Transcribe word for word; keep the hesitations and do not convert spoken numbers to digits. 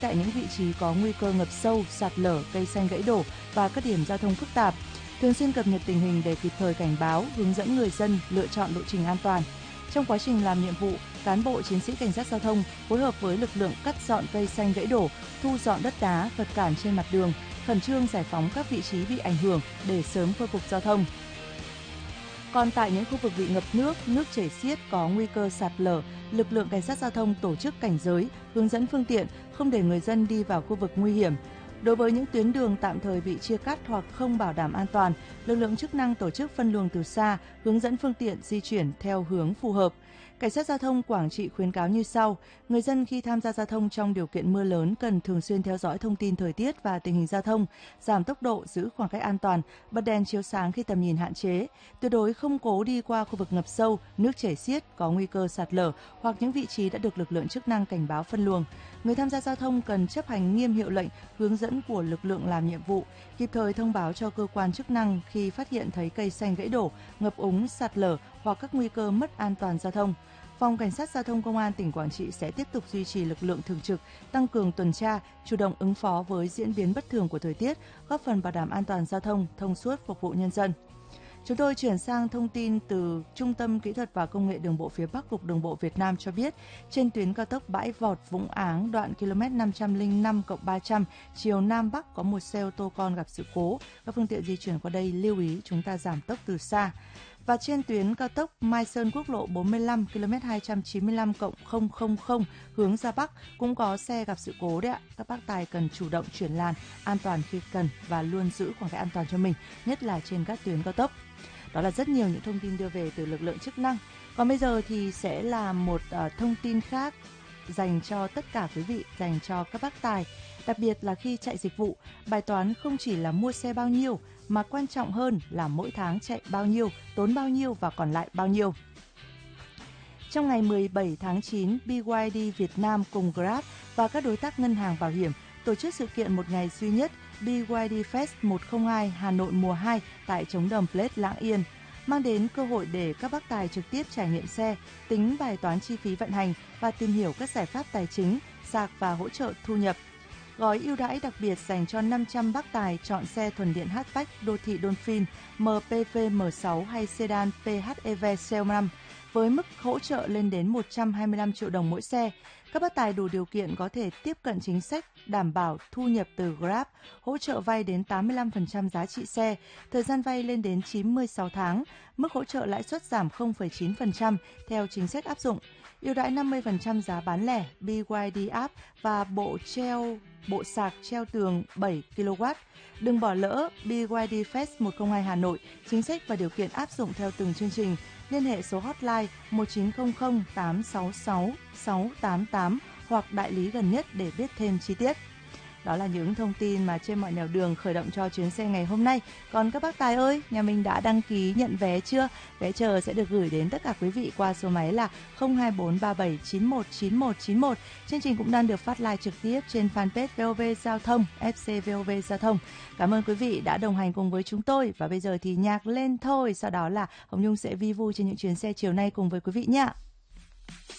tại những vị trí có nguy cơ ngập sâu, sạt lở, cây xanh gãy đổ và các điểm giao thông phức tạp. Thường xuyên cập nhật tình hình để kịp thời cảnh báo, hướng dẫn người dân lựa chọn lộ trình an toàn. Trong quá trình làm nhiệm vụ, cán bộ chiến sĩ cảnh sát giao thông phối hợp với lực lượng cắt dọn cây xanh gãy đổ, thu dọn đất đá, vật cản trên mặt đường, khẩn trương giải phóng các vị trí bị ảnh hưởng để sớm khôi phục giao thông. Còn tại những khu vực bị ngập nước, nước chảy xiết có nguy cơ sạt lở, lực lượng cảnh sát giao thông tổ chức cảnh giới, hướng dẫn phương tiện, không để người dân đi vào khu vực nguy hiểm. Đối với những tuyến đường tạm thời bị chia cắt hoặc không bảo đảm an toàn, lực lượng chức năng tổ chức phân luồng từ xa, hướng dẫn phương tiện di chuyển theo hướng phù hợp. Cảnh sát giao thông Quảng Trị khuyến cáo như sau: người dân khi tham gia giao thông trong điều kiện mưa lớn cần thường xuyên theo dõi thông tin thời tiết và tình hình giao thông, giảm tốc độ, giữ khoảng cách an toàn, bật đèn chiếu sáng khi tầm nhìn hạn chế, tuyệt đối không cố đi qua khu vực ngập sâu, nước chảy xiết có nguy cơ sạt lở hoặc những vị trí đã được lực lượng chức năng cảnh báo phân luồng. Người tham gia giao thông cần chấp hành nghiêm hiệu lệnh, hướng dẫn của lực lượng làm nhiệm vụ, kịp thời thông báo cho cơ quan chức năng khi phát hiện thấy cây xanh gãy đổ, ngập úng, sạt lở hoặc các nguy cơ mất an toàn giao thông. Phòng Cảnh sát Giao thông Công an tỉnh Quảng Trị sẽ tiếp tục duy trì lực lượng thường trực, tăng cường tuần tra, chủ động ứng phó với diễn biến bất thường của thời tiết, góp phần bảo đảm an toàn giao thông, thông suốt phục vụ nhân dân. Chúng tôi chuyển sang thông tin từ Trung tâm Kỹ thuật và Công nghệ Đường bộ phía Bắc, Cục Đường bộ Việt Nam cho biết, trên tuyến cao tốc Bãi Vọt - Vũng Áng đoạn km năm trăm lẻ năm cộng ba trăm chiều Nam Bắc có một xe ô tô con gặp sự cố. Các phương tiện di chuyển qua đây lưu ý chúng ta giảm tốc từ xa. Và trên tuyến cao tốc Mai Sơn quốc lộ bốn mươi lăm km hai trăm chín mươi lăm cộng không không không hướng ra Bắc cũng có xe gặp sự cố đấy ạ. Các bác tài cần chủ động chuyển làn an toàn khi cần và luôn giữ khoảng cách an toàn cho mình, nhất là trên các tuyến cao tốc. Đó là rất nhiều những thông tin đưa về từ lực lượng chức năng. Còn bây giờ thì sẽ là một uh, thông tin khác dành cho tất cả quý vị, dành cho các bác tài. Đặc biệt là khi chạy dịch vụ, bài toán không chỉ là mua xe bao nhiêu, mà quan trọng hơn là mỗi tháng chạy bao nhiêu, tốn bao nhiêu và còn lại bao nhiêu. Trong ngày mười bảy tháng chín, bê i đê Việt Nam cùng Grab và các đối tác ngân hàng bảo hiểm tổ chức sự kiện một ngày duy nhất bê i đê Fest một không hai Hà Nội mùa hai tại Trống Đồng Place Lạng Yên, mang đến cơ hội để các bác tài trực tiếp trải nghiệm xe, tính bài toán chi phí vận hành và tìm hiểu các giải pháp tài chính, sạc và hỗ trợ thu nhập. Gói ưu đãi đặc biệt dành cho năm trăm bác tài chọn xe thuần điện hatchback đô thị Dolphin em pê vê em sáu hay sedan pê hát e vê xê năm với mức hỗ trợ lên đến một trăm hai mươi lăm triệu đồng mỗi xe. Các bác tài đủ điều kiện có thể tiếp cận chính sách đảm bảo thu nhập từ Grab, hỗ trợ vay đến tám mươi lăm phần trăm giá trị xe, thời gian vay lên đến chín mươi sáu tháng, mức hỗ trợ lãi suất giảm không phẩy chín phần trăm theo chính sách áp dụng, ưu đãi năm mươi phần trăm giá bán lẻ, bê i đê app và bộ treo bộ sạc treo tường bảy ki lô oát. Đừng bỏ lỡ bê i đê Fest một không hai Hà Nội, chính sách và điều kiện áp dụng theo từng chương trình. Liên hệ số hotline một chín không không tám sáu sáu sáu tám tám hoặc đại lý gần nhất để biết thêm chi tiết. Đó là những thông tin mà trên mọi nẻo đường khởi động cho chuyến xe ngày hôm nay. Còn các bác tài ơi, nhà mình đã đăng ký nhận vé chưa? Vé chờ sẽ được gửi đến tất cả quý vị qua số máy là không hai bốn ba bảy chín một chín một chín một. Chương trình cũng đang được phát live trực tiếp trên fanpage vê o vê Giao thông, ép xê vê o vê Giao thông. Cảm ơn quý vị đã đồng hành cùng với chúng tôi. Và bây giờ thì nhạc lên thôi. Sau đó là Hồng Nhung sẽ vi vu trên những chuyến xe chiều nay cùng với quý vị nhé.